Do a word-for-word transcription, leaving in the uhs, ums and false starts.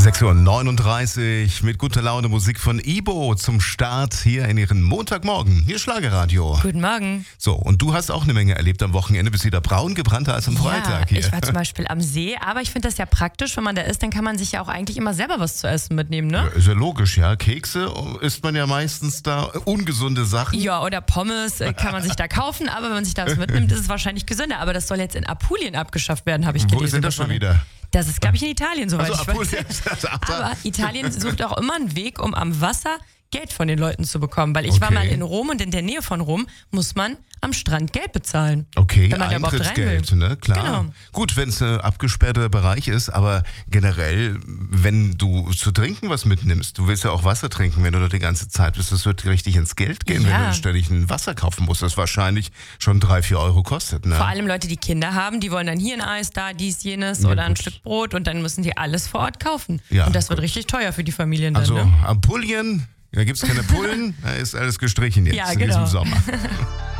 sechs Uhr neununddreißig mit guter Laune Musik von Ibo zum Start hier in ihren Montagmorgen. Hier Schlagerradio. Guten Morgen. So, und du hast auch eine Menge erlebt am Wochenende. Bist wieder braun gebrannter als am Freitag hier. Ja, ich war zum Beispiel am See, aber ich finde das ja praktisch, wenn man da ist, dann kann man sich ja auch eigentlich immer selber was zu essen mitnehmen, ne? Ja, ist ja logisch, ja. Kekse isst man ja meistens da, ungesunde Sachen. Ja, oder Pommes äh, kann man sich da kaufen, aber wenn man sich da was mitnimmt, ist es wahrscheinlich gesünder. Aber das soll jetzt in Apulien abgeschafft werden, habe ich gelesen. Wo ist denn das schon wieder? Das ist, glaube ich, in Italien, soweit Also, ich Apulien, weiß. Aber Italien sucht auch immer einen Weg, um am Wasser Geld von den Leuten zu bekommen. Weil ich okay. war mal in Rom und in der Nähe von Rom muss man am Strand Geld bezahlen. Okay, wenn man Eintrittsgeld, ne? Klar. Genau. Gut, wenn es ein abgesperrter Bereich ist, aber generell, wenn du zu trinken was mitnimmst, du willst ja auch Wasser trinken, wenn du da die ganze Zeit bist, das wird richtig ins Geld gehen, ja. wenn du ständig ein Wasser kaufen musst, das wahrscheinlich schon drei, vier Euro kostet. Ne? Vor allem Leute, die Kinder haben, die wollen dann hier ein Eis, da dies, jenes ja, oder ein gut. Stück Brot und dann müssen die alles vor Ort kaufen. Ja, und das gut. wird richtig teuer für die Familien dann. Also ne? Apulien, da gibt es keine Pullen, da ist alles gestrichen jetzt ja, genau. in diesem Sommer.